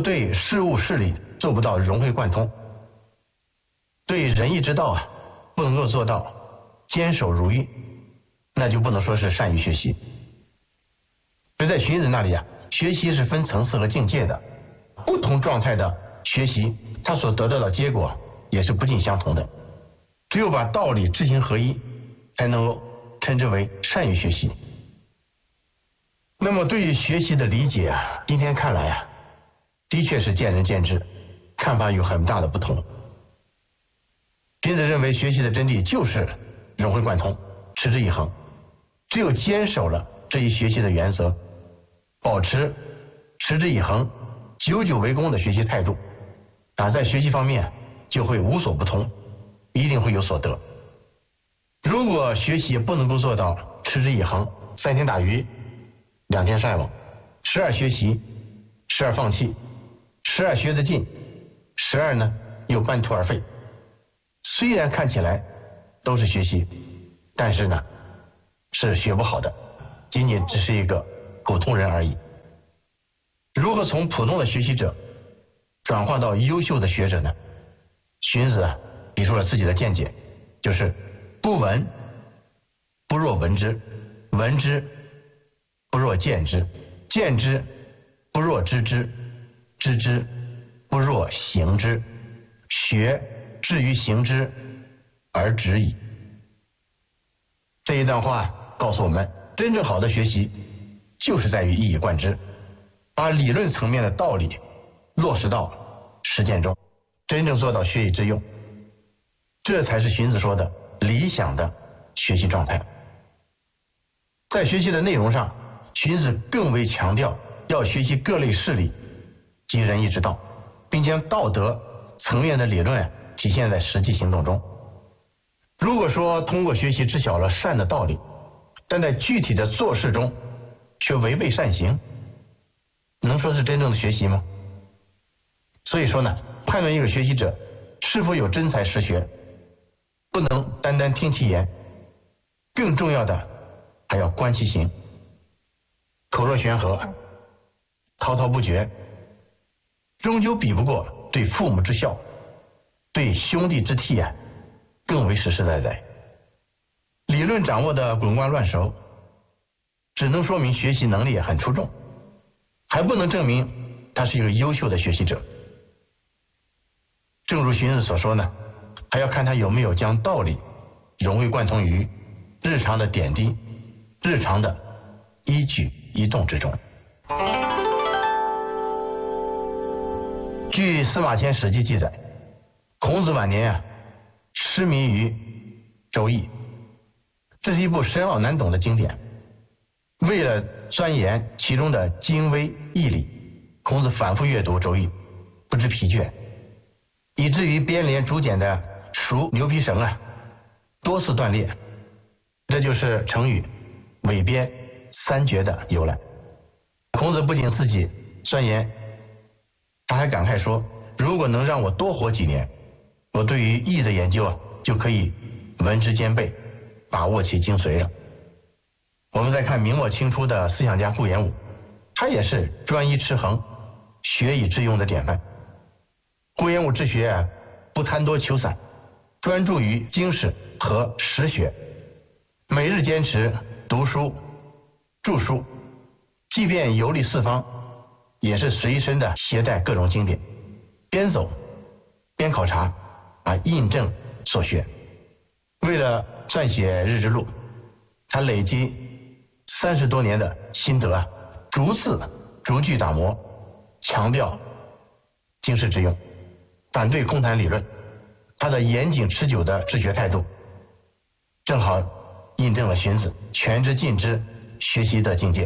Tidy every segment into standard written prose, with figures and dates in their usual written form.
对事物事理做不到融会贯通，对仁义之道不能够做到坚守如玉，那就不能说是善于学习。所以在荀子那里学习是分层次和境界的，不同状态的学习，他所得到的结果也是不尽相同的。只有把道理知行合一，才能够称之为善于学习。那么对于学习的理解今天看来的确是见仁见智，看法有很大的不同。荀子认为学习的真谛就是融会贯通，持之以恒。只有坚守了这一学习的原则，保持持之以恒、久久为功的学习态度在学习方面就会无所不通，一定会有所得。如果学习不能够做到持之以恒，3天打鱼2天晒网，时而学习，时而放弃，时而学得进，时而呢又半途而废。虽然看起来都是学习，但是呢是学不好的，仅仅只是一个普通人而已。如何从普通的学习者转化到优秀的学者呢？荀子提出了自己的见解，就是不闻不若闻之，闻之不若见之，见之不若知之，知之不若行之，学至于行之而止矣。这一段话告诉我们，真正好的学习就是在于一以贯之，把理论层面的道理落实到实践中，真正做到学以致用，这才是荀子说的理想的学习状态。在学习的内容上，荀子更为强调要学习各类事理及仁义之道，并将道德层面的理论体现在实际行动中。如果说通过学习知晓了善的道理，但在具体的做事中却违背善行，能说是真正的学习吗？所以说呢，判断一个学习者是否有真才实学，不能单单听其言，更重要的还要观其行。口若悬河，滔滔不绝，终究比不过对父母之孝，对兄弟之悌更为实实在在。理论掌握的滚瓜烂熟，只能说明学习能力很出众，还不能证明他是一个优秀的学习者。正如荀子所说呢，还要看他有没有将道理融会贯通于日常的点滴、日常的一举一动之中。据司马迁《史记》记载，孔子晚年痴迷于《周易》，这是一部深奥难懂的经典。为了钻研其中的精微义理，孔子反复阅读《周易》，不知疲倦，以至于编连竹简的熟牛皮绳多次断裂。这就是成语伪编三绝的由来。孔子不仅自己钻研，他还感慨说，如果能让我多活几年，我对于易的研究就可以闻之兼备，把握其精髓了。我们再看明末清初的思想家顾炎武，他也是专一持恒、学以致用的典范。顾炎武治学不贪多求散，专注于经史和实学，每日坚持读书著书，即便游历四方，也是随身的携带各种经典，边走边考察印证所学。为了撰写日志录，他累积30多年的心得逐字逐句打磨，强调经世致用，反对空谈理论。他的严谨持久的治学态度，正好印证了荀子全知尽知学习的境界。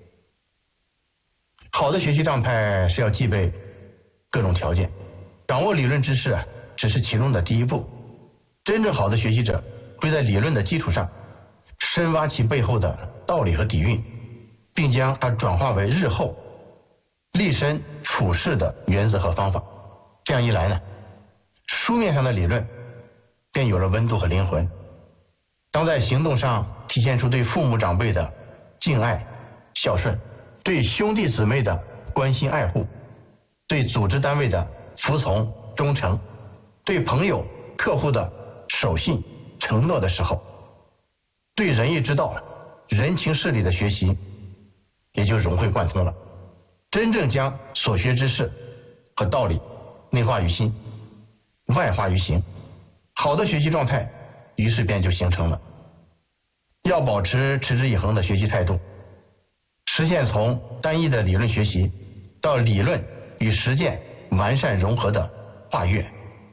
好的学习状态是要具备各种条件，掌握理论知识只是其中的第一步。真正好的学习者会在理论的基础上深挖其背后的道理和底蕴，并将它转化为日后立身处世的原则和方法。这样一来呢，书面上的理论便有了温度和灵魂。当在行动上体现出对父母长辈的敬爱孝顺，对兄弟姊妹的关心爱护， 对组织单位的服从忠诚，对朋友客户的守信承诺的时候，对仁义之道人情事理的学习也就融会贯通了，真正将所学之事和道理内化于心，外化于行，好的学习状态于是便就形成了。要保持持之以恒的学习态度，实现从单一的理论学习到理论与实践完善融合的跨越。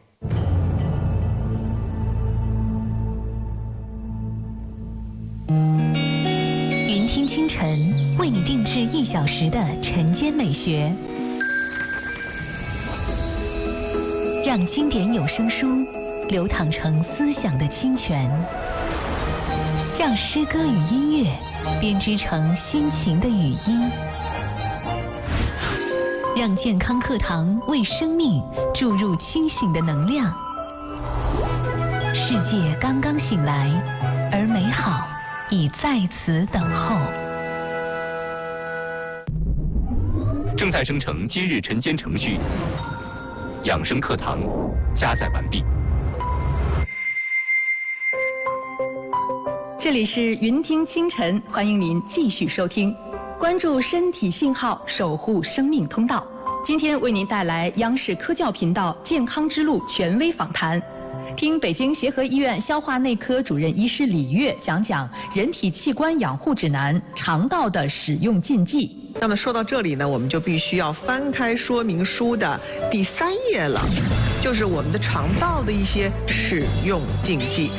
云听清晨为你定制1小时的晨间美学，让经典有声书流淌成思想的清泉，让诗歌与音乐编织成心情的语音，让健康课堂为生命注入清醒的能量。世界刚刚醒来，而美好已在此等候。 正在生成今日晨间程序，养生课堂加载完毕。 这里是云听清晨，欢迎您继续收听，关注身体信号，守护生命通道。今天为您带来央视科教频道健康之路权威访谈，听北京协和医院消化内科主任医师李悦讲讲人体器官养护指南，肠道的使用禁忌。 那么说到这里呢，我们就必须要翻开说明书的第3页了，就是我们的肠道的一些使用禁忌。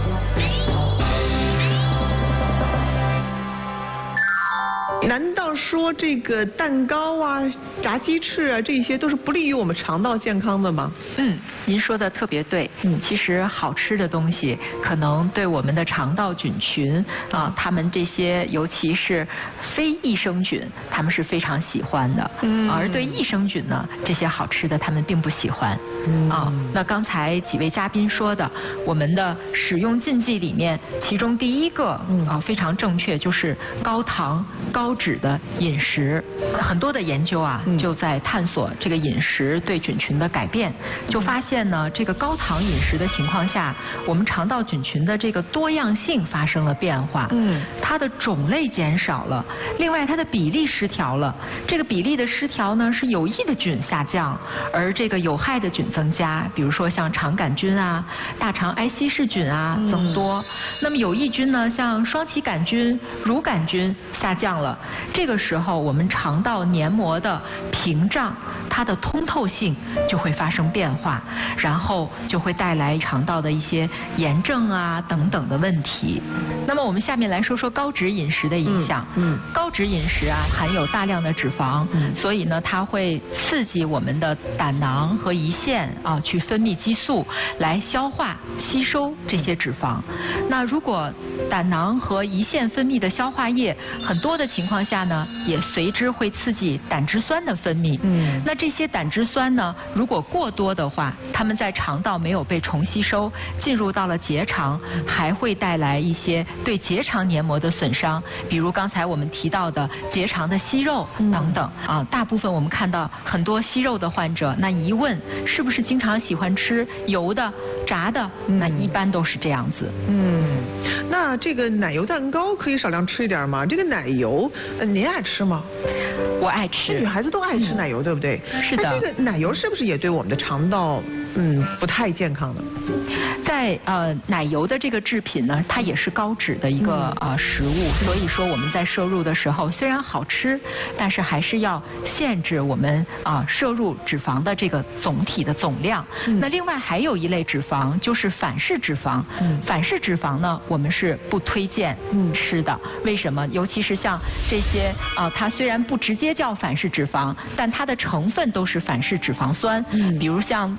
难道说这个蛋糕啊、炸鸡翅啊，这些都是不利于我们肠道健康的吗？ 您说的特别对。其实好吃的东西可能对我们的肠道菌群啊，它们这些尤其是非益生菌，它们是非常喜欢的。而对益生菌呢，这些好吃的它们并不喜欢。那刚才几位嘉宾说的，我们的使用禁忌里面，其中第一个非常正确，就是高糖高脂的饮食。很多的研究啊，就在探索这个饮食对菌群的改变，就发现呢，这个高糖饮食的情况下，我们肠道菌群的这个多样性发生了变化。它的种类减少了，另外它的比例失调了。这个比例的失调呢，是有益的菌下降，而这个有害的菌增加，比如说像肠杆菌啊、大肠埃希氏菌啊增多。那么有益菌呢，像双歧杆菌、乳杆菌下降了。这个时候，我们肠道黏膜的屏障，它的通透性就会发生变化，然后就会带来肠道的一些炎症啊等等的问题。那么我们下面来说说高脂饮食的影响。高脂饮食啊，含有大量的脂肪，所以呢，它会刺激我们的胆囊和胰腺啊去分泌激素，来消化吸收这些脂肪。那如果胆囊和胰腺分泌的消化液很多的情况下呢，也随之会刺激胆汁酸的分泌。那这些胆汁酸呢，如果过多的话，它们在肠道没有被重吸收，进入到了结肠，还会带来一些对结肠黏膜的损伤，比如刚才我们提到的结肠的息肉等等啊。大部分我们看到很多息肉的患者，那一问是不是经常喜欢吃油的、炸的，那一般都是这样子。 那这个奶油蛋糕可以少量吃一点吗？这个奶油，您爱吃吗？ 我爱吃， 女孩子都爱吃奶油，对不对？ 是的。 那这个奶油是不是也对我们的肠道不太健康呢？ 在奶油的这个制品呢，它也是高脂的一个食物，所以说我们在摄入的时候虽然好吃，但是还是要限制我们摄入脂肪的这个总体的总量。那另外还有一类脂肪就是反式脂肪。反式脂肪呢，我们是不推荐吃的。为什么？尤其是像这些它虽然不直接叫反式脂肪，但它的成分都是反式脂肪酸。比如像植物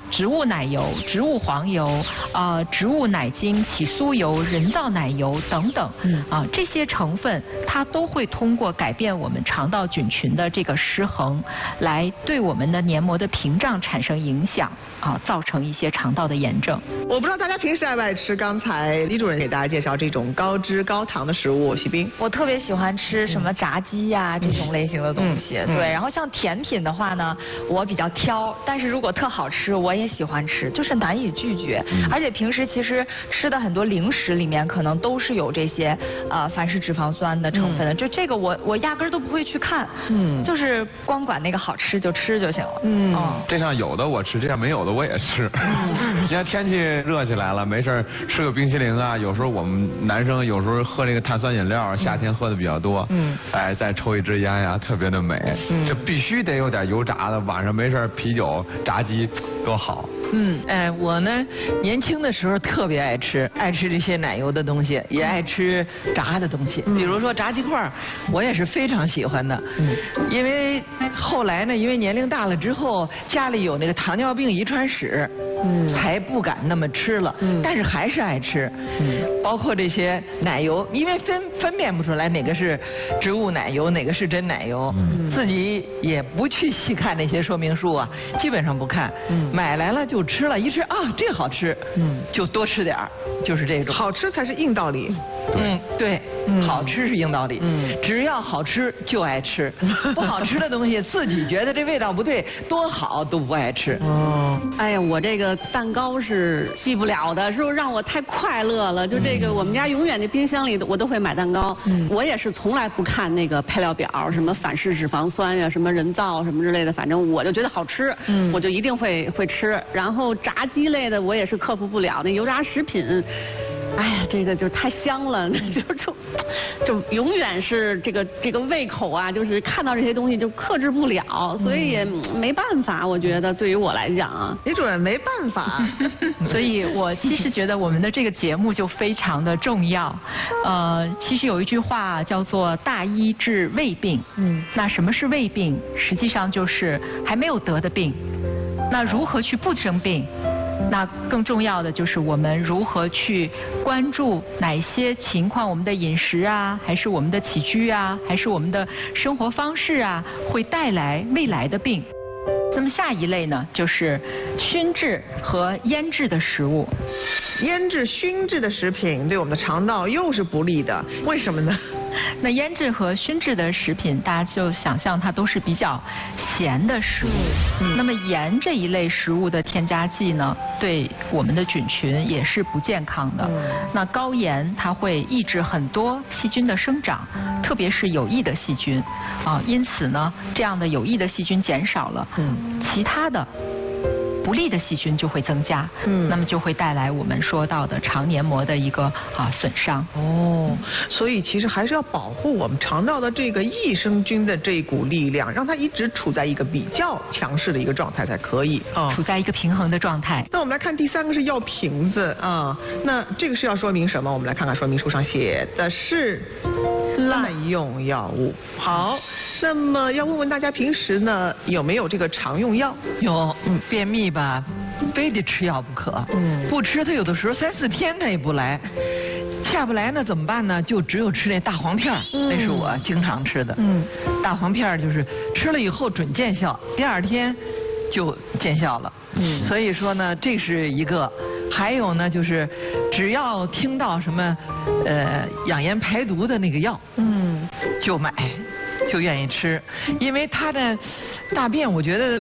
奶油、植物黄油、植物奶精、起酥油、人造奶油等等，这些成分它都会通过改变我们肠道菌群的这个失衡，来对我们的黏膜的屏障产生影响，造成一些肠道的炎症。 我不知道大家平时爱不爱吃，刚才李主任给大家介绍这种高脂高糖的食物，喜冰。 我特别喜欢吃什么炸鸡呀这种类型的东西，对。然后像甜品的话呢，我比较挑，但是如果特好吃，我也喜欢吃，就是难以拒绝。而且平时其实吃的很多零食里面可能都是有这些反式脂肪酸的成分的，就这个我压根儿都不会去看，就是光管那个好吃就吃就行了。 这上有的我吃，这上没有的我也吃。你看天气热起来了，没事吃个冰淇淋啊，有时候我们男生有时候喝那个碳酸饮料，夏天喝的比较多，再抽一支烟呀，特别的美。这必须得有点油炸的，晚上没事啤酒、炸鸡多好。 我呢年轻的时候特别爱吃这些奶油的东西，也爱吃炸的东西，比如说炸鸡块，我也是非常喜欢的。因为后来呢，因为年龄大了之后，家里有那个糖尿病遗传史，才不敢那么吃了，但是还是爱吃。包括这些奶油，因为分辨不出来哪个是植物奶油，哪个是真奶油，自己也不去细看那些说明书啊，基本上不看，买来了就吃了，一吃这好吃，就多吃点儿，就是这种。好吃才是硬道理。对，好吃是硬道理。只要好吃就爱吃，不好吃的东西自己觉得这味道不对，多好都不爱吃。 哎呀，我这个蛋糕是避不了的，是不是让我太快乐了？就这个，我们家永远那冰箱里我都会买蛋糕。我也是从来不看那个配料表，什么反式脂肪酸呀，什么人造什么之类的，反正我就觉得好吃，我就一定会吃。然后炸鸡类的我也是克服不了，那油炸食品。哎呀，这个就太香了，就永远是这个胃口啊，就是看到这些东西就克制不了，所以也没办法，我觉得对于我来讲啊， 李主任没办法。 所以我其实觉得我们的这个节目就非常的重要。其实有一句话叫做大医治未病。那什么是未病？实际上就是还没有得的病。那如何去不生病？那更重要的就是我们如何去关注哪些情况，我们的饮食啊，还是我们的起居啊，还是我们的生活方式啊，会带来未来的病。那么下一类呢，就是熏制和腌制的食物。 腌制、熏制的食品对我们的肠道又是不利的，为什么呢？ 那腌制和熏制的食品，大家就想象它都是比较咸的食物。那么盐这一类食物的添加剂呢，对我们的菌群也是不健康的。那高盐它会抑制很多细菌的生长，特别是有益的细菌因此呢，这样的有益的细菌减少了，其他的不利的细菌就会增加，那么就会带来我们说到的肠黏膜的一个损伤。 所以其实还是要保护我们肠道的这个益生菌的这股力量，让它一直处在一个比较强势的一个状态才可以处在一个平衡的状态。 那我们来看第三个是药瓶子那这个是要说明什么？我们来看看说明书上写的是滥用药物。好，那么要问问大家平时呢有没有这个常用药？ 有，便秘吧，非得吃药不可。不吃他有的时候3、4天他也不来，下不来呢怎么办呢？就只有吃那大黄片，那是我经常吃的。大黄片就是吃了以后准见效，第2天就见效了。所以说呢，这是一个。还有呢，就是只要听到什么养颜排毒的那个药，就买，就愿意吃，因为它的大便我觉得